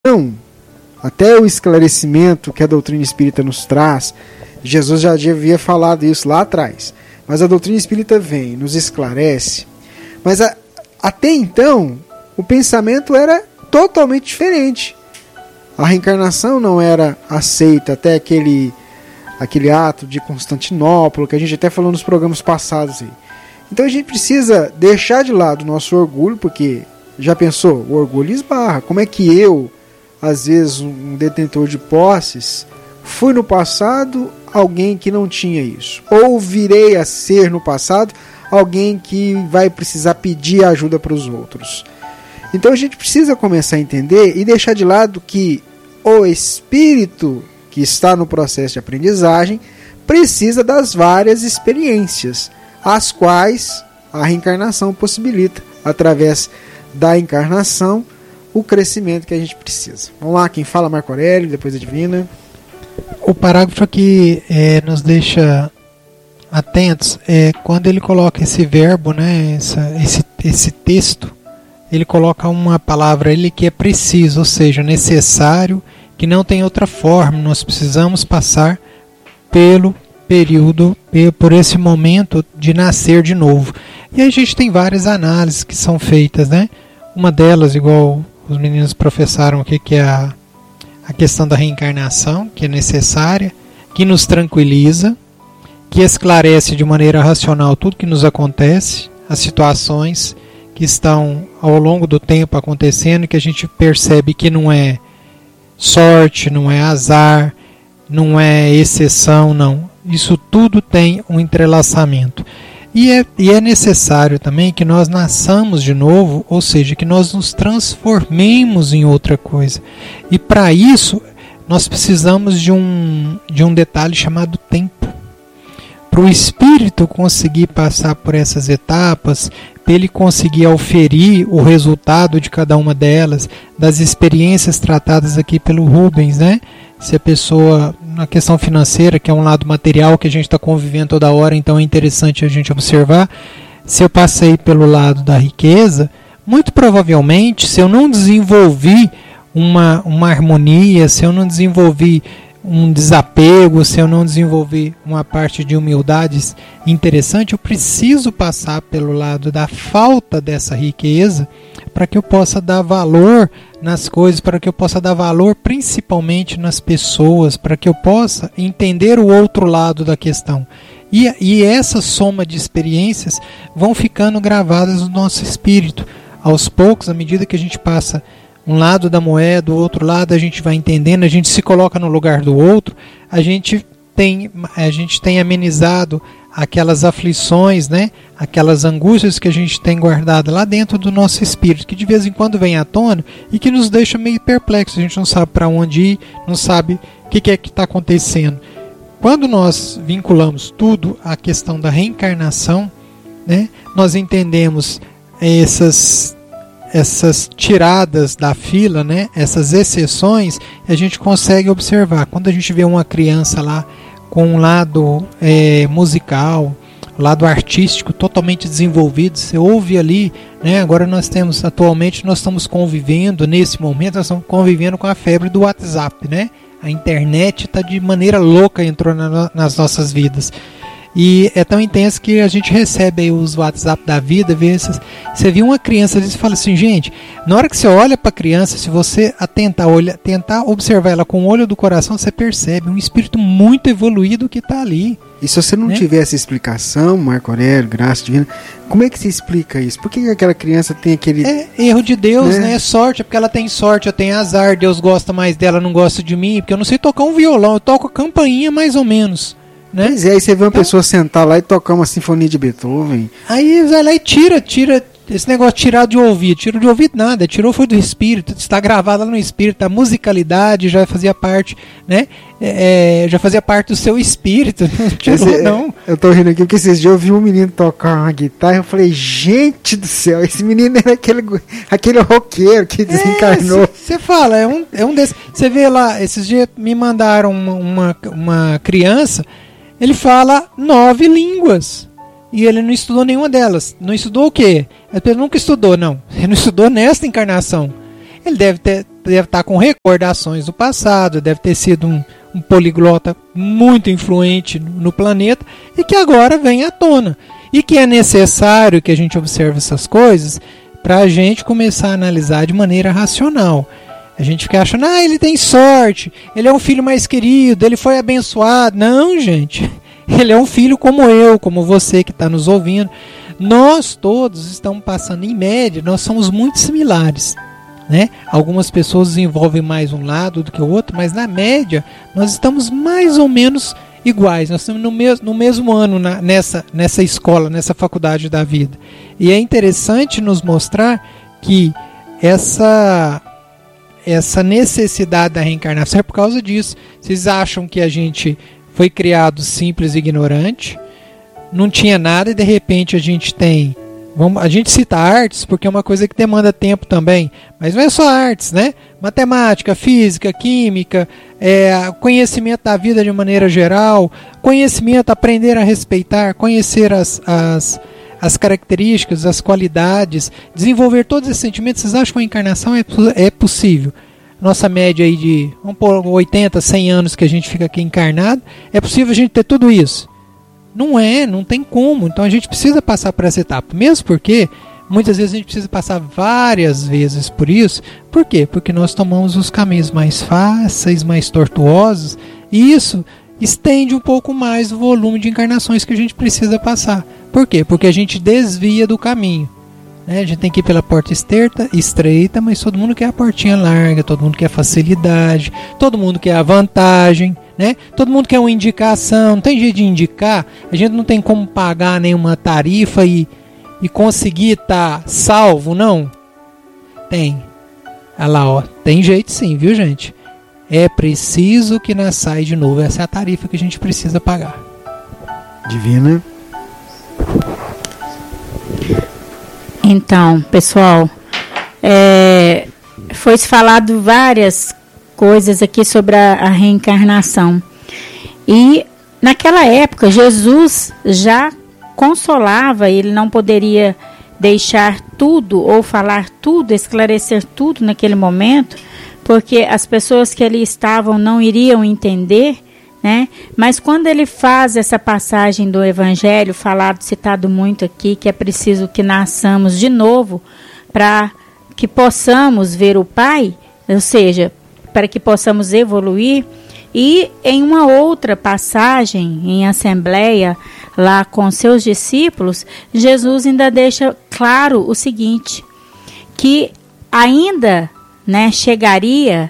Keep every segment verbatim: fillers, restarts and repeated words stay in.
não. Até o esclarecimento que a doutrina espírita nos traz, Jesus já havia falado isso lá atrás, mas a doutrina espírita vem, nos esclarece. Mas a, até então, o pensamento era totalmente diferente. A reencarnação não era aceita até aquele, aquele ato de Constantinopla, que a gente até falou nos programas passados aí. Então a gente precisa deixar de lado o nosso orgulho, porque já pensou, o orgulho esbarra. Como é que eu, às vezes um detentor de posses, fui no passado alguém que não tinha isso? Ou virei a ser no passado alguém que vai precisar pedir ajuda para os outros? Então a gente precisa começar a entender e deixar de lado que o espírito que está no processo de aprendizagem precisa das várias experiências, as quais a reencarnação possibilita, através da encarnação, o crescimento que a gente precisa. Vamos lá, quem fala? Marco Aurélio, depois a Divina. O parágrafo aqui é, nos deixa atentos, é, quando ele coloca esse verbo, né, essa, esse, esse texto, ele coloca uma palavra ele que é preciso, ou seja, necessário, que não tem outra forma, nós precisamos passar pelo período, por esse momento de nascer de novo. E a gente tem várias análises que são feitas, né? Uma delas, igual os meninos professaram aqui, que é a, a questão da reencarnação, que é necessária, que nos tranquiliza, que esclarece de maneira racional tudo que nos acontece, as situações que estão ao longo do tempo acontecendo, que a gente percebe que não é sorte, não é azar, não é exceção, não. Isso tudo tem um entrelaçamento. E é, e é necessário também que nós nasçamos de novo, ou seja, que nós nos transformemos em outra coisa. E para isso, nós precisamos de um, de um detalhe chamado tempo. Para o espírito conseguir passar por essas etapas, para ele conseguir auferir o resultado de cada uma delas, das experiências tratadas aqui pelo Rubens, né? Se a pessoa, na questão financeira, que é um lado material que a gente está convivendo toda hora, então é interessante a gente observar. Se eu passei pelo lado da riqueza, muito provavelmente, se eu não desenvolvi uma, uma harmonia, se eu não desenvolvi um desapego, se eu não desenvolver uma parte de humildade interessante, eu preciso passar pelo lado da falta dessa riqueza para que eu possa dar valor nas coisas, para que eu possa dar valor principalmente nas pessoas, para que eu possa entender o outro lado da questão. E, e essa soma de experiências vão ficando gravadas no nosso espírito. Aos poucos, à medida que a gente passa um lado da moeda, o outro lado a gente vai entendendo, a gente se coloca no lugar do outro, a gente tem, a gente tem amenizado aquelas aflições, né? Aquelas angústias que a gente tem guardado lá dentro do nosso espírito, que de vez em quando vem à tona e que nos deixa meio perplexos, a gente não sabe para onde ir, não sabe o que, que é que está acontecendo. Quando nós vinculamos tudo à questão da reencarnação, né? Nós entendemos essas essas tiradas da fila, né, essas exceções, a gente consegue observar. Quando a gente vê uma criança lá com um lado é, musical, lado artístico totalmente desenvolvido, você ouve ali, né, agora nós temos, atualmente nós estamos convivendo, nesse momento nós estamos convivendo com a febre do WhatsApp, né? A internet está de maneira louca, entrou na, nas nossas vidas. E é tão intenso que a gente recebe aí os WhatsApp da vida, vê essas, você viu uma criança ali e fala assim, gente, na hora que você olha para a criança, se você atentar, olha, tentar observar ela com o olho do coração, você percebe um espírito muito evoluído que está ali. E se você não né? tiver essa explicação, Marco Aurélio, graça divina, como é que se explica isso? Por que aquela criança tem aquele... É erro de Deus, né? né? É sorte, é porque ela tem sorte, eu tenho azar, Deus gosta mais dela, não gosta de mim, porque eu não sei tocar um violão, eu toco a campainha mais ou menos. Né? Pois é, aí você vê uma então, pessoa sentar lá e tocar uma sinfonia de Beethoven. Aí vai lá e tira, tira esse negócio tirado de ouvido. Tira de ouvido nada, tirou foi do espírito, está gravado lá no espírito, a musicalidade já fazia parte, né? É, já fazia parte do seu espírito, não tirou esse, não. Eu tô rindo aqui porque esses dias eu vi um menino tocar uma guitarra e eu falei, gente do céu, esse menino era aquele, aquele roqueiro que desencarnou. Você é, fala, é um, é um desses. Você vê lá, esses dias me mandaram uma, uma, uma criança. Ele fala nove línguas. E ele não estudou nenhuma delas. Não estudou o quê? Ele nunca estudou, não. Ele não estudou nesta encarnação. Ele deve ter deve estar com recordações do passado, deve ter sido um, um poliglota muito influente no planeta e que agora vem à tona. E que é necessário que a gente observe essas coisas para a gente começar a analisar de maneira racional. A gente fica achando, ah, ele tem sorte, ele é um filho mais querido, ele foi abençoado. Não, gente, ele é um filho como eu, como você que está nos ouvindo. Nós todos estamos passando, em média, nós somos muito similares, né? Algumas pessoas desenvolvem mais um lado do que o outro, mas na média nós estamos mais ou menos iguais. Nós estamos no mesmo, no mesmo ano na, nessa, nessa escola, nessa faculdade da vida. E é interessante nos mostrar que essa, essa necessidade da reencarnação é por causa disso. Vocês acham que a gente foi criado simples e ignorante, não tinha nada e de repente a gente tem... Vamos, a gente cita artes porque é uma coisa que demanda tempo também, mas não é só artes, né? Matemática, física, química, é, conhecimento da vida de maneira geral, conhecimento, aprender a respeitar, conhecer as, as, as características, as qualidades, desenvolver todos esses sentimentos. Vocês acham que a encarnação é, é possível? Nossa média aí de vamos por oitenta, cem anos que a gente fica aqui encarnado, é possível a gente ter tudo isso? Não é, não tem como. Então a gente precisa passar por essa etapa. Mesmo porque muitas vezes a gente precisa passar várias vezes por isso. Por quê? Porque nós tomamos os caminhos mais fáceis, mais tortuosos. E isso estende um pouco mais o volume de encarnações que a gente precisa passar. Por quê? Porque a gente desvia do caminho. Né? A gente tem que ir pela porta estreita, estreita, mas todo mundo quer a portinha larga, todo mundo quer a facilidade, todo mundo quer a vantagem. Né? Todo mundo quer uma indicação, não tem jeito de indicar, a gente não tem como pagar nenhuma tarifa e, e conseguir estar tá salvo, não? Tem. Olha lá, ó, tem jeito sim, viu, gente? É preciso que nasça de novo, essa é a tarifa que a gente precisa pagar. Divina. Então, pessoal, é, foi falado várias coisas aqui sobre a, a reencarnação. E naquela época Jesus já consolava, ele não poderia deixar tudo ou falar tudo, esclarecer tudo naquele momento, porque as pessoas que ali estavam não iriam entender, né? Mas quando ele faz essa passagem do Evangelho, falado, citado muito aqui, que é preciso que nasçamos de novo para que possamos ver o Pai, ou seja, para que possamos evoluir. E em uma outra passagem, em assembleia, lá com seus discípulos, Jesus ainda deixa claro o seguinte, que ainda, né, chegaria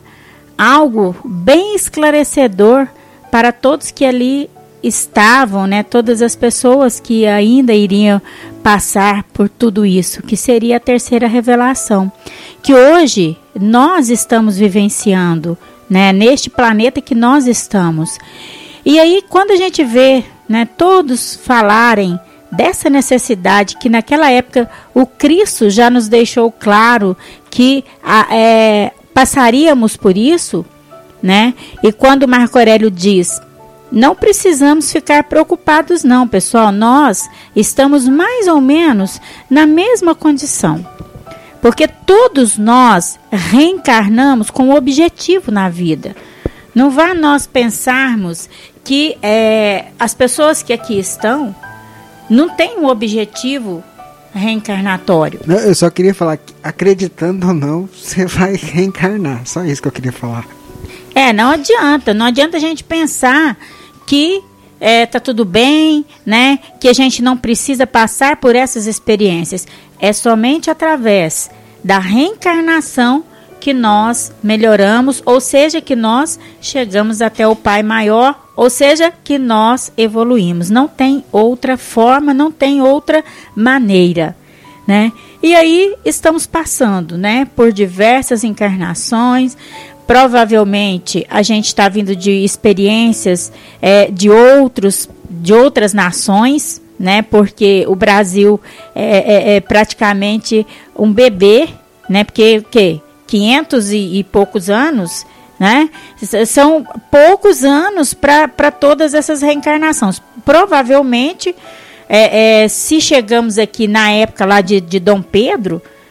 algo bem esclarecedor para todos que ali estavam, né, todas as pessoas que ainda iriam passar por tudo isso, que seria a terceira revelação, que hoje nós estamos vivenciando, né, neste planeta que nós estamos. E aí, quando a gente vê, né, todos falarem dessa necessidade, que naquela época o Cristo já nos deixou claro que a, é, passaríamos por isso, né? E quando Marco Aurélio diz, não precisamos ficar preocupados não, pessoal, nós estamos mais ou menos na mesma condição. Porque todos nós reencarnamos com um objetivo na vida. Não vá nós pensarmos que é, as pessoas que aqui estão não têm um objetivo reencarnatório. Não, eu só queria falar que, acreditando ou não, você vai reencarnar. Só isso que eu queria falar. É, não adianta. Não adianta a gente pensar que é, tá tudo bem, né? Que a gente não precisa passar por essas experiências. É somente através da reencarnação que nós melhoramos, ou seja, que nós chegamos até o Pai maior, ou seja, que nós evoluímos. Não tem outra forma, não tem outra maneira, né? E aí estamos passando, né, por diversas encarnações. Provavelmente a gente está vindo de experiências é, de outros, de outras nações, né? Porque o Brasil é, é, é praticamente um bebê, né? Porque que quinhentos e, e poucos anos, né? São poucos anos para todas essas reencarnações. Provavelmente, é, é, se chegamos aqui na época lá de, de Dom Pedro,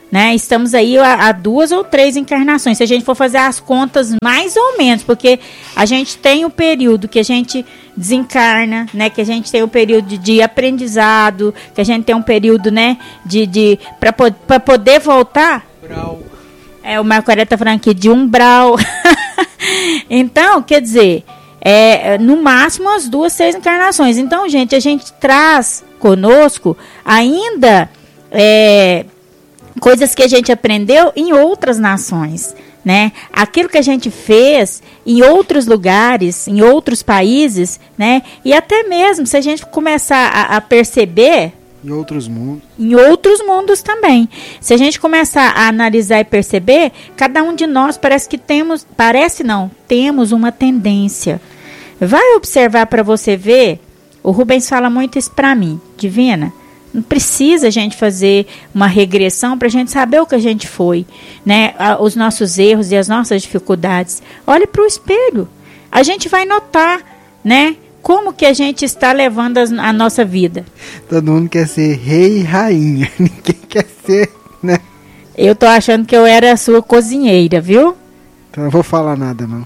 né? Estamos aí há, há duas ou três encarnações, se a gente for fazer as contas mais ou menos, porque a gente tem o período que a gente desencarna, né? Que a gente tem o período de, de aprendizado, que a gente tem um período, né? De, de, para poder voltar. Umbral. É, o Marco Aurélio está falando aqui de umbral. Então, quer dizer, é, no máximo as duas, três encarnações. Então, gente, a gente traz conosco ainda é, coisas que a gente aprendeu em outras nações, né? Aquilo que a gente fez em outros lugares, em outros países, né? E até mesmo se a gente começar a, a perceber em outros mundos. Em outros mundos também. Se a gente começar a analisar e perceber, cada um de nós parece que temos, parece não, temos uma tendência. Vai observar para você ver, o Rubens fala muito isso para mim, Divina, não precisa a gente fazer uma regressão para a gente saber o que a gente foi, né? Os nossos erros e as nossas dificuldades. Olhe para o espelho, a gente vai notar, né? Como que a gente está levando as, a nossa vida. Todo mundo quer ser rei e rainha, ninguém quer ser, né? Eu tô achando que eu era a sua cozinheira, viu? Então não vou falar nada, não.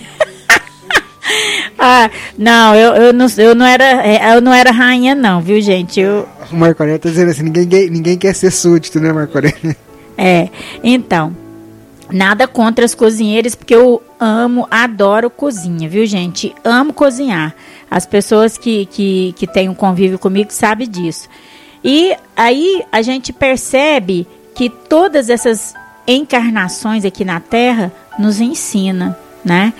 Ah, não, eu, eu, não, eu, não era, eu não era rainha não, viu, gente? Eu... O Marco Aurélio tá dizendo assim, ninguém, ninguém quer ser súdito, né, Marco Aurélio? É, então, nada contra as cozinheiras, porque eu amo, adoro cozinha, viu, gente? Amo cozinhar. As pessoas que, que, que têm um convívio comigo sabem disso. E aí a gente percebe que todas essas encarnações aqui na Terra nos ensinam, né?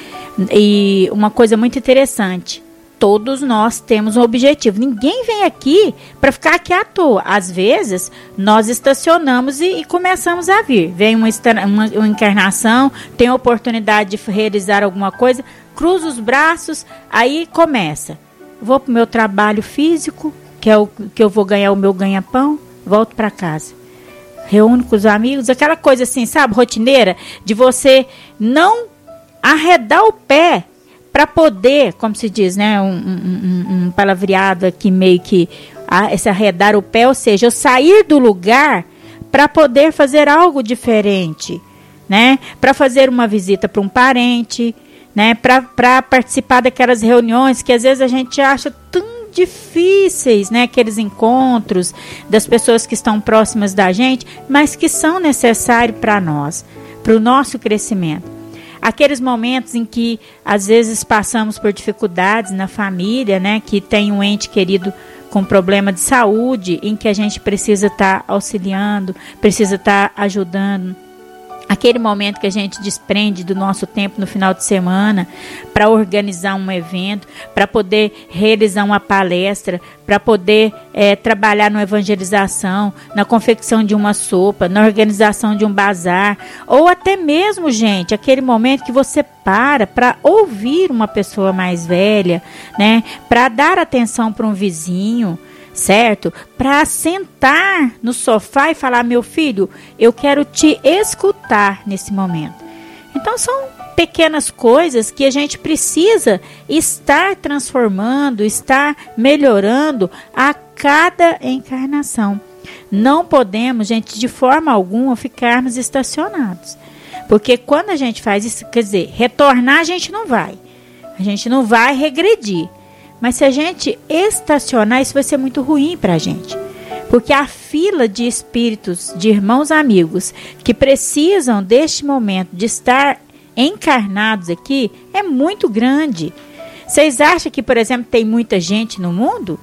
E uma coisa muito interessante, todos nós temos um objetivo. Ninguém vem aqui para ficar aqui à toa. Às vezes, nós estacionamos e, e começamos a vir. Vem uma, uma, uma encarnação, tem a oportunidade de realizar alguma coisa, cruza os braços, aí começa. Vou para o meu trabalho físico, que é o que eu vou ganhar o meu ganha-pão, volto para casa. Reúno com os amigos, aquela coisa assim, sabe, rotineira, de você não arredar o pé para poder, como se diz, né, um, um, um palavreado aqui meio que, ah, esse arredar o pé, ou seja, eu sair do lugar para poder fazer algo diferente, né, para fazer uma visita para um parente, né, para participar daquelas reuniões que às vezes a gente acha tão difíceis, né, aqueles encontros das pessoas que estão próximas da gente, mas que são necessários para nós, para o nosso crescimento. Aqueles momentos em que, às vezes, passamos por dificuldades na família, né? Que tem um ente querido com problema de saúde, em que a gente precisa estar tá auxiliando, precisa estar tá ajudando. Aquele momento que a gente desprende do nosso tempo no final de semana para organizar um evento, para poder realizar uma palestra, para poder é, trabalhar na evangelização, na confecção de uma sopa, na organização de um bazar, ou até mesmo, gente, aquele momento que você para para ouvir uma pessoa mais velha, né, para dar atenção para um vizinho, certo? Para sentar no sofá e falar, meu filho, eu quero te escutar nesse momento. Então são pequenas coisas que a gente precisa estar transformando, estar melhorando a cada encarnação. Não podemos, gente, de forma alguma ficarmos estacionados. Porque quando a gente faz isso, quer dizer, retornar a gente não vai. A gente não vai regredir. Mas se a gente estacionar, isso vai ser muito ruim para a gente. Porque a fila de espíritos, de irmãos amigos, que precisam deste momento de estar encarnados aqui, é muito grande. Vocês acham que, por exemplo, tem muita gente no mundo?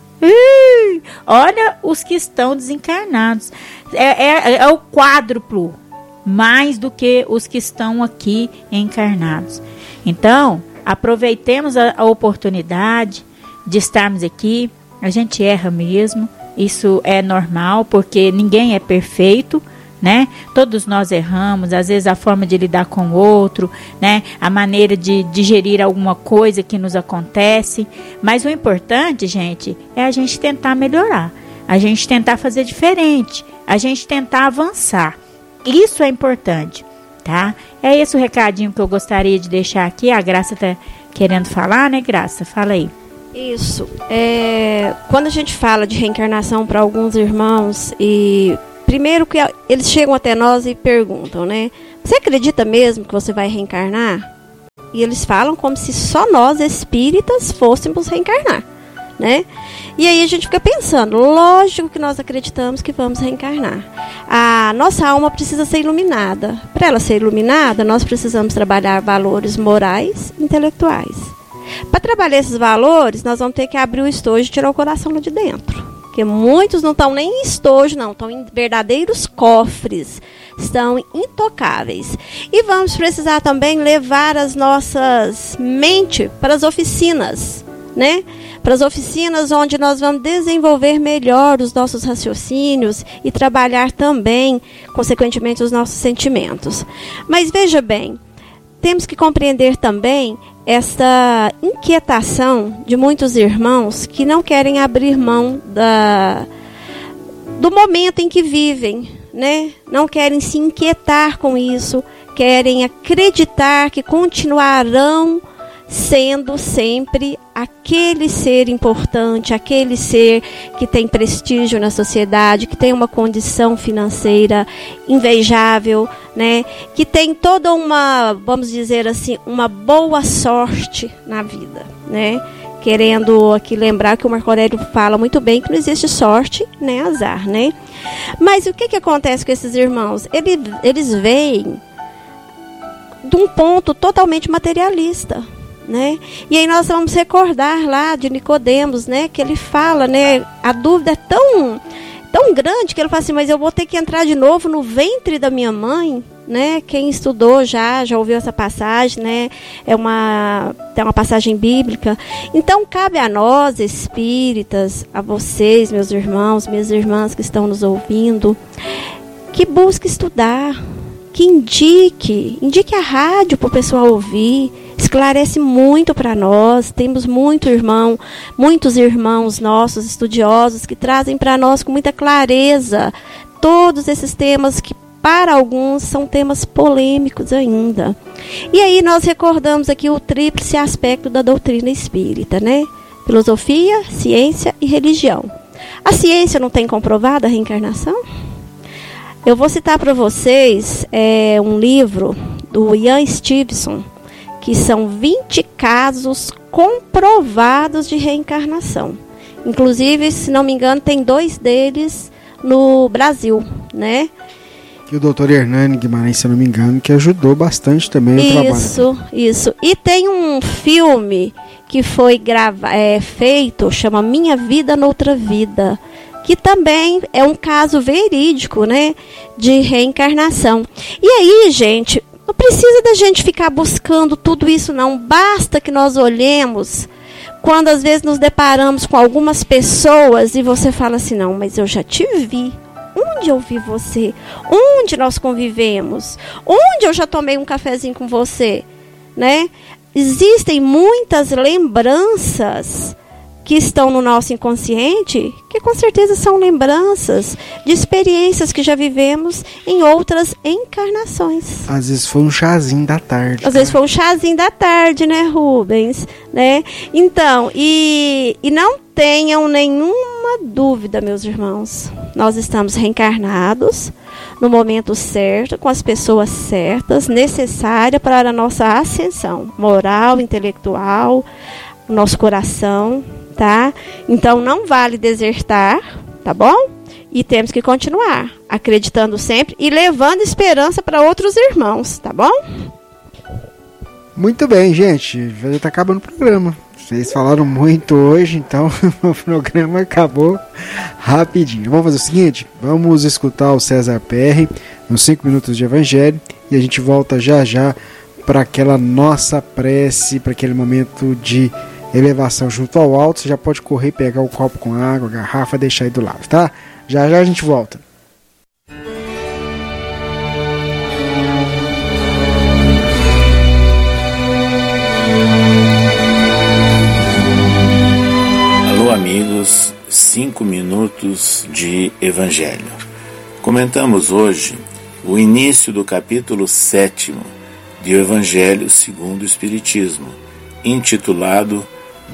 Ih, olha os que estão desencarnados. É, é, é o quádruplo, mais do que os que estão aqui encarnados. Então, aproveitemos a, a oportunidade de estarmos aqui. A gente erra mesmo, isso é normal, porque ninguém é perfeito, né? Todos nós erramos, às vezes a forma de lidar com o outro, né? A maneira de digerir alguma coisa que nos acontece, mas o importante, gente, é a gente tentar melhorar, a gente tentar fazer diferente, a gente tentar avançar. Isso é importante, tá? É esse o recadinho que eu gostaria de deixar aqui. A Graça tá querendo falar, né, Graça? Fala aí. Isso. É, quando a gente fala de reencarnação para alguns irmãos e primeiro que eles chegam até nós e perguntam, né? Você acredita mesmo que você vai reencarnar? E eles falam como se só nós espíritas fôssemos reencarnar, né? E aí a gente fica pensando, lógico que nós acreditamos que vamos reencarnar. A nossa alma precisa ser iluminada. Para ela ser iluminada, nós precisamos trabalhar valores morais e intelectuais. Para trabalhar esses valores, nós vamos ter que abrir o estojo e tirar o coração lá de dentro. Porque muitos não estão nem em estojo, não. Estão em verdadeiros cofres. Estão intocáveis. E vamos precisar também levar as nossas mentes para as oficinas, né? Para as oficinas onde nós vamos desenvolver melhor os nossos raciocínios e trabalhar também, consequentemente, os nossos sentimentos. Mas veja bem, temos que compreender também essa inquietação de muitos irmãos que não querem abrir mão da, do momento em que vivem, né? Não querem se inquietar com isso, querem acreditar que continuarão sendo sempre aquele ser importante, aquele ser que tem prestígio na sociedade, que tem uma condição financeira invejável, né? Que tem toda uma, vamos dizer assim, uma boa sorte na vida, né? Querendo aqui lembrar que o Marco Aurélio fala muito bem que não existe sorte nem azar, né? Mas o que, que acontece com esses irmãos? Eles, eles veem de um ponto totalmente materialista, né? E aí nós vamos recordar lá de Nicodemos, né? Que ele fala, né? A dúvida é tão, tão grande que ele fala assim, mas eu vou ter que entrar de novo no ventre da minha mãe, né? Quem estudou já, já ouviu essa passagem, né? É uma, é uma passagem bíblica. Então cabe a nós, espíritas, a vocês, meus irmãos, minhas irmãs que estão nos ouvindo, que busque estudar, que indique, indique a rádio para o pessoal ouvir, esclarece muito para nós. Temos muito irmão, muitos irmãos nossos estudiosos que trazem para nós com muita clareza todos esses temas que para alguns são temas polêmicos ainda. E aí nós recordamos aqui o tríplice aspecto da doutrina espírita, né? Filosofia, ciência e religião. A ciência não tem comprovado a reencarnação? Eu vou citar para vocês é, um livro do Ian Stevenson, que são vinte casos comprovados de reencarnação. Inclusive, se não me engano, tem dois deles no Brasil, né? E o doutor Hernani Guimarães, se eu não me engano, que ajudou bastante também o trabalho. Isso, isso. E tem um filme que foi grava- é, feito, chama Minha Vida Noutra Vida, que também é um caso verídico, né, de reencarnação. E aí, gente, não precisa da gente ficar buscando tudo isso, não. Basta que nós olhemos quando às vezes nos deparamos com algumas pessoas e você fala assim, não, mas eu já te vi. Onde eu vi você? Onde nós convivemos? Onde eu já tomei um cafezinho com você? Né? Existem muitas lembranças que estão no nosso inconsciente, que com certeza são lembranças de experiências que já vivemos em outras encarnações. Às vezes foi um chazinho da tarde. Às vezes foi um chazinho da tarde, né, Rubens? Né? Então, e, e não tenham nenhuma dúvida, meus irmãos. Nós estamos reencarnados no momento certo, com as pessoas certas, necessárias para a nossa ascensão moral, intelectual, nosso coração, tá? Então não vale desertar, tá bom? E temos que continuar acreditando sempre e levando esperança para outros irmãos, tá bom? Muito bem, gente. Já está acabando o programa. Vocês falaram muito hoje, então o programa acabou rapidinho. Vamos fazer o seguinte, vamos escutar o César P R nos cinco minutos de Evangelho e a gente volta já já para aquela nossa prece, para aquele momento de elevação junto ao alto. Você já pode correr, pegar o copo com água, a garrafa, deixar aí do lado, tá? Já já a gente volta. Alô, amigos, cinco minutos de Evangelho. Comentamos hoje o início do capítulo sétimo do Evangelho segundo o Espiritismo, intitulado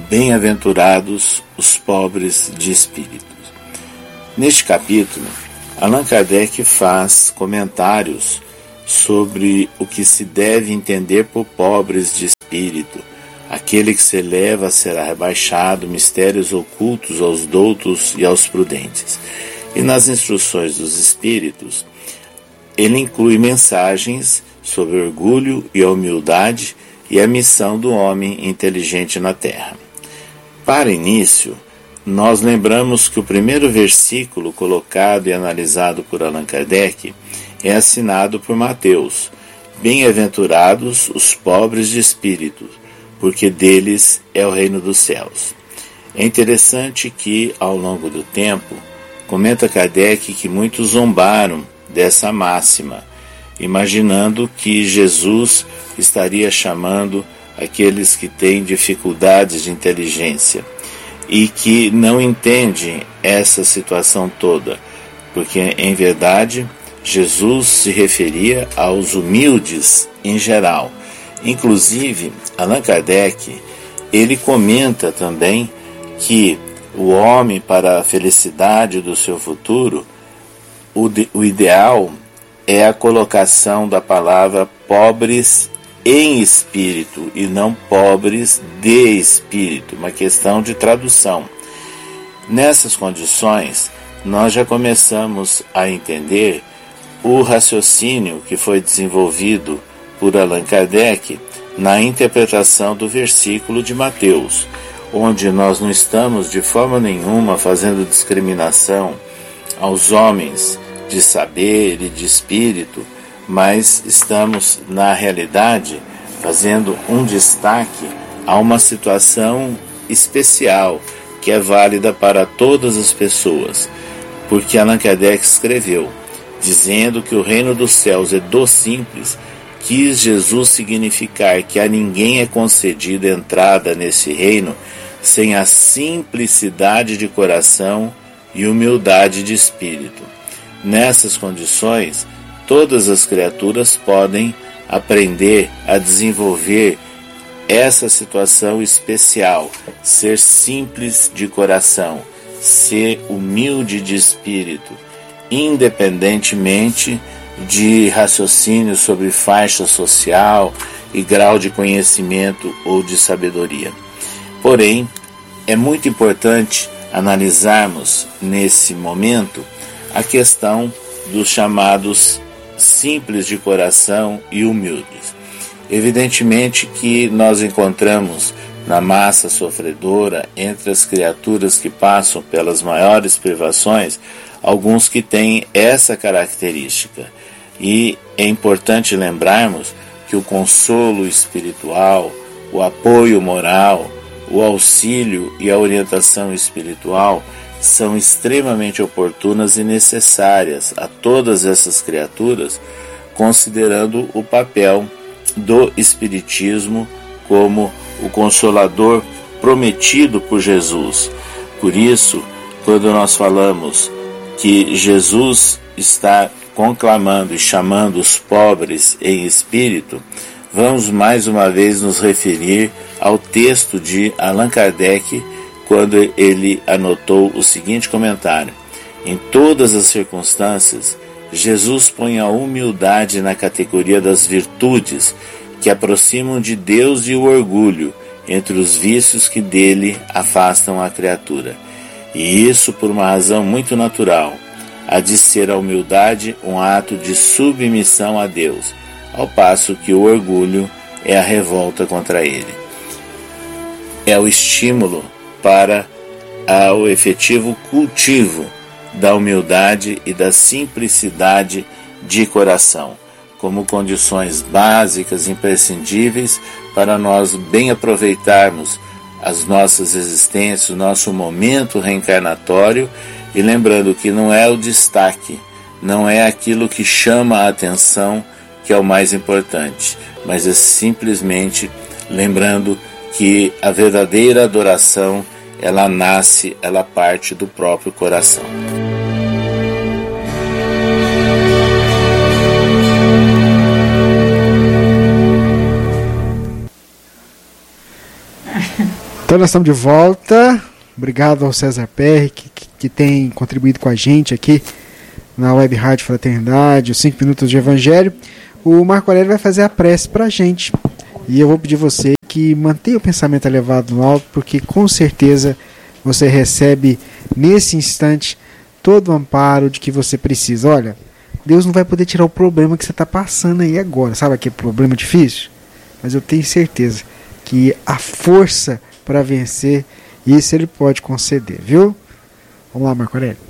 Bem-aventurados os pobres de espírito. Neste capítulo, Allan Kardec faz comentários sobre o que se deve entender por pobres de espírito. Aquele que se eleva será rebaixado, mistérios ocultos aos doutos e aos prudentes. E nas instruções dos espíritos, ele inclui mensagens sobre orgulho e a humildade e a missão do homem inteligente na Terra. Para início, nós lembramos que o primeiro versículo colocado e analisado por Allan Kardec é assinado por Mateus: Bem-aventurados os pobres de espírito, porque deles é o reino dos céus. É interessante que, ao longo do tempo, comenta Kardec que muitos zombaram dessa máxima, imaginando que Jesus estaria chamando aqueles que têm dificuldades de inteligência e que não entendem essa situação toda, porque, em verdade, Jesus se referia aos humildes em geral. Inclusive, Allan Kardec, ele comenta também que o homem, para a felicidade do seu futuro, o, de, o ideal é a colocação da palavra pobres em espírito e não pobres de espírito, uma questão de tradução. Nessas condições, nós já começamos a entender o raciocínio que foi desenvolvido por Allan Kardec na interpretação do versículo de Mateus, onde nós não estamos de forma nenhuma fazendo discriminação aos homens de saber e de espírito, mas estamos, na realidade, fazendo um destaque a uma situação especial que é válida para todas as pessoas, porque Allan Kardec escreveu, dizendo que o reino dos céus é dos simples, quis Jesus significar que a ninguém é concedida entrada nesse reino sem a simplicidade de coração e humildade de espírito. Nessas condições, todas as criaturas podem aprender a desenvolver essa situação especial, ser simples de coração, ser humilde de espírito, independentemente de raciocínio sobre faixa social e grau de conhecimento ou de sabedoria. Porém, é muito importante analisarmos nesse momento a questão dos chamados simples de coração e humildes. Evidentemente que nós encontramos na massa sofredora, entre as criaturas que passam pelas maiores privações, alguns que têm essa característica. E é importante lembrarmos que o consolo espiritual, o apoio moral, o auxílio e a orientação espiritual são extremamente oportunas e necessárias a todas essas criaturas, considerando o papel do Espiritismo como o Consolador prometido por Jesus. Por isso, quando nós falamos que Jesus está conclamando e chamando os pobres em espírito, vamos mais uma vez nos referir ao texto de Allan Kardec, quando ele anotou o seguinte comentário: em todas as circunstâncias, Jesus põe a humildade na categoria das virtudes que aproximam de Deus e o orgulho entre os vícios que dele afastam a criatura. E isso por uma razão muito natural, há de ser a humildade um ato de submissão a Deus, ao passo que o orgulho é a revolta contra ele. É o estímulo para o efetivo cultivo da humildade e da simplicidade de coração, como condições básicas imprescindíveis para nós bem aproveitarmos as nossas existências, o nosso momento reencarnatório, e lembrando que não é o destaque, não é aquilo que chama a atenção que é o mais importante, mas é simplesmente lembrando que a verdadeira adoração, ela nasce, ela parte do próprio coração. Então nós estamos de volta. Obrigado ao César Perry, que, que, que tem contribuído com a gente aqui na Web Rádio Fraternidade, os cinco minutos de Evangelho, o Marco Aurélio vai fazer a prece para a gente. E eu vou pedir você que mantenha o pensamento elevado no alto, porque com certeza você recebe nesse instante todo o amparo de que você precisa. Olha, Deus não vai poder tirar o problema que você está passando aí agora. Sabe aquele problema difícil? Mas eu tenho certeza que a força para vencer, isso Ele pode conceder, viu? Vamos lá, Marco Aurélio.